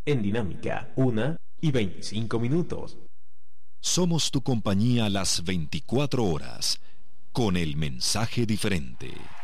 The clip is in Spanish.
En Dinámica, 1:25. Somos tu compañía las 24 horas, con el mensaje diferente.